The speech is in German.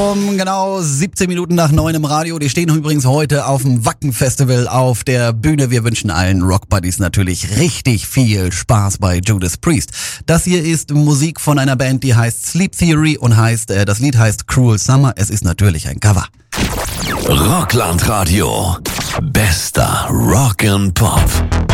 Um genau 17 Minuten nach 9 im Radio. Die stehen übrigens heute auf dem Wacken-Festival auf der Bühne. Wir wünschen allen Rockbuddies natürlich richtig viel Spaß bei Judas Priest. Das hier ist Musik von einer Band, die heißt Sleep Theory und das Lied heißt Cruel Summer. Es ist natürlich ein Cover. Rockland Radio. Bester Rock and Pop.